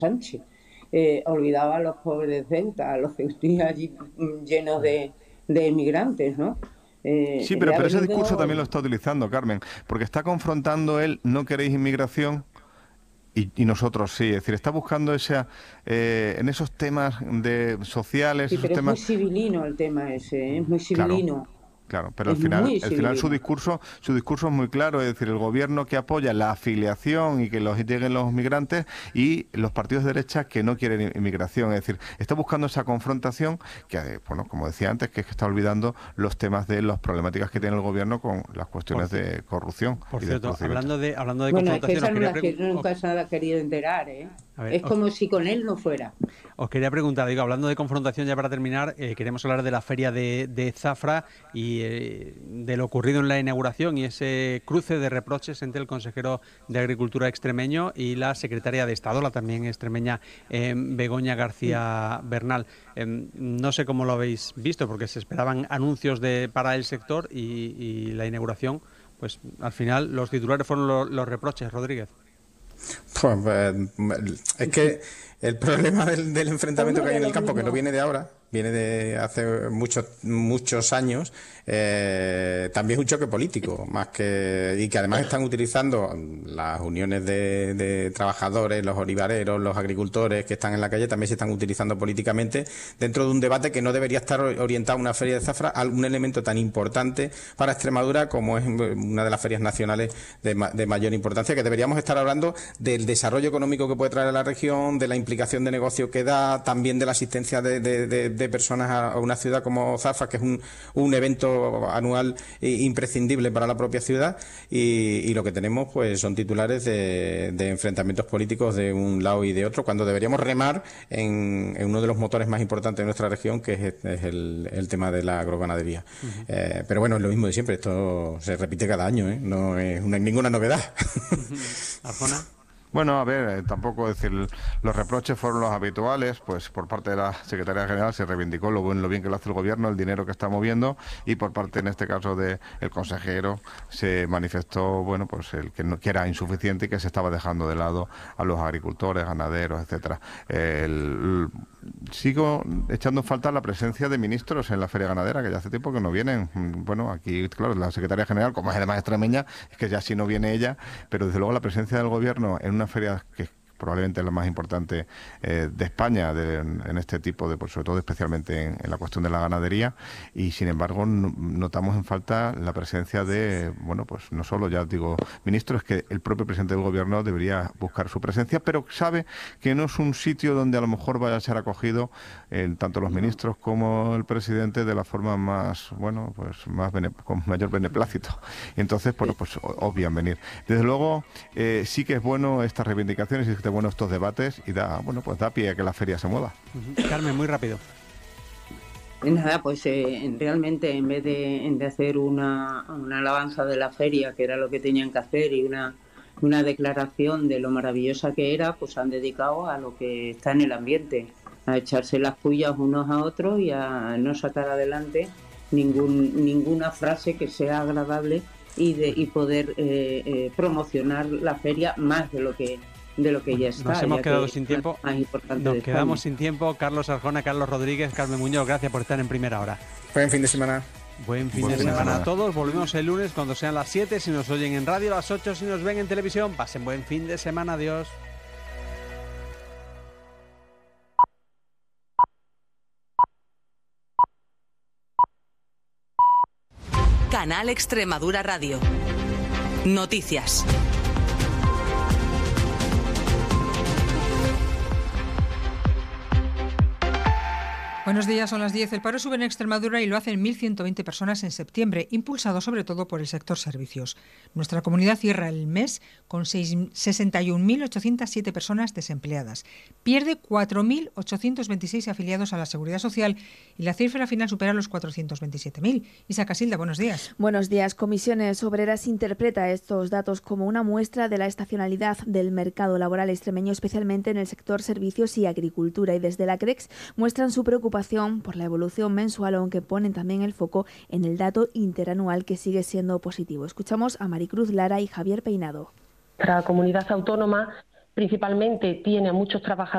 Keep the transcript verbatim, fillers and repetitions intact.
Sánchez. Eh, olvidaba a los pobres de Ceuta, a los ceutíes allí llenos de, de emigrantes, ¿no? Eh, Sí, pero, le ha pero ese discurso también lo venido... está utilizando, Carmen, porque está confrontando él, no queréis inmigración, y, y nosotros sí. Es decir, está buscando esa, eh, en esos temas de sociales, Sí, esos pero es muy temas, civilino el tema ese, ¿eh? Es muy claro. civilino, Claro, pero al es final, muy al final su civilino. discurso, su discurso es muy claro, es decir, el gobierno que apoya la afiliación y que los lleguen los migrantes y los partidos de derecha que no quieren inmigración. Es decir, está buscando esa confrontación que, eh, bueno, como decía antes, que es que está olvidando los temas de las problemáticas que tiene el gobierno con las Por, cuestiones de corrupción por y de cierto, procedimientos. hablando de hablando de Bueno, es que confrontación, esa os no quería la que preguntar. nunca se la ha querido enterar, ¿eh? A ver, Es os, como si con él no fuera. os quería preguntar, digo, hablando de confrontación ya para terminar, eh, queremos hablar de la feria de, de Zafra y eh, de lo ocurrido en la inauguración y ese cruce de reproches entre el consejero de Agricultura extremeño y la secretaria de Estado, la también extremeña eh, Begoña García Bernal. Eh, no sé cómo lo habéis visto, porque se esperaban anuncios de para el sector y, y la inauguración, pues al final los titulares fueron lo, los reproches, Rodríguez. Pues, eh, es que el problema del, del enfrentamiento que hay en el campo, que no viene de ahora, viene de hace muchos muchos años, eh, también es un choque político, más que y que además están utilizando las uniones de, de trabajadores, los olivareros, los agricultores que están en la calle, también se están utilizando políticamente dentro de un debate que no debería estar orientado a una feria de Zafra, a un elemento tan importante para Extremadura como es una de las ferias nacionales de, de mayor importancia, que deberíamos estar hablando del desarrollo económico que puede traer a la región, de la implicación de negocio que da, también de la asistencia de, de, de, de personas a una ciudad como Zafra, que es un, un evento anual imprescindible para la propia ciudad, y, y lo que tenemos pues son titulares de, de enfrentamientos políticos de un lado y de otro, cuando deberíamos remar en, en uno de los motores más importantes de nuestra región, que es, es el, el tema de la agroganadería. Uh-huh. Eh, pero bueno, es lo mismo de siempre, esto se repite cada año, ¿eh? No es una, ninguna novedad. Uh-huh. ¿Arjona? Bueno, a ver, eh, tampoco decir, los reproches fueron los habituales, pues por parte de la Secretaría General se reivindicó lo, buen, lo bien que lo hace el gobierno, el dinero que está moviendo, y por parte, en este caso, del consejero, se manifestó, bueno, pues el que, no, que era insuficiente y que se estaba dejando de lado a los agricultores, ganaderos, etcétera. El, sigo echando en falta la presencia de ministros en la Feria Ganadera, que ya hace tiempo que no vienen. Bueno, aquí, claro, la Secretaría General, como es además extremeña, es que ya sí no viene ella, pero desde luego la presencia del gobierno en una feria que probablemente es la más importante eh, de España de, en, en este tipo de, pues, sobre todo especialmente en, en la cuestión de la ganadería, y sin embargo no, notamos en falta la presencia de, bueno, pues no solo, ya digo, ministros, que el propio presidente del gobierno debería buscar su presencia, pero sabe que no es un sitio donde a lo mejor vaya a ser acogido eh, tanto los ministros como el presidente de la forma más, bueno, pues más bene, con mayor beneplácito. Y entonces, bueno, pues obvian venir. Desde luego, eh, sí que es bueno estas reivindicaciones y este bueno estos debates y da, bueno, pues da pie a que la feria se mueva. Uh-huh. Carmen, muy rápido. Nada, pues eh, realmente en vez de, de hacer una, una alabanza de la feria, que era lo que tenían que hacer, y una, una declaración de lo maravillosa que era, pues han dedicado a lo que está en el ambiente, a echarse las pullas unos a otros y a no sacar adelante ningún, ninguna frase que sea agradable y, de, y poder eh, eh, promocionar la feria más de lo que de lo que ya está. Nos hemos ya quedado que sin tiempo. Más importante Nos de quedamos España. sin tiempo. Carlos Arjona, Carlos Rodríguez, Carmen Muñoz, gracias por estar en Primera Hora. Buen fin de semana. Buen fin Buen de fin de semana semana a todos. Volvemos el lunes cuando sean las siete. Si nos oyen en radio, a las ocho si nos ven en televisión. Pasen buen fin de semana. Adiós. Canal Extremadura Radio. Noticias. Buenos días, son las diez. El paro sube en Extremadura y lo hacen mil ciento veinte personas en septiembre, impulsado sobre todo por el sector servicios. Nuestra comunidad cierra el mes con sesenta y un mil ochocientas siete personas desempleadas. Pierde cuatro mil ochocientos veintiséis afiliados a la Seguridad Social y la cifra final supera los cuatrocientos veintisiete mil. Isa Casilda, buenos días. Buenos días. Comisiones Obreras interpreta estos datos como una muestra de la estacionalidad del mercado laboral extremeño, especialmente en el sector servicios y agricultura. Y desde la CREX muestran su preocupación por la evolución mensual, aunque ponen también el foco en el dato interanual, que sigue siendo positivo. Escuchamos a Maricruz Lara y Javier Peinado. Nuestra comunidad autónoma principalmente tiene a muchos trabajadores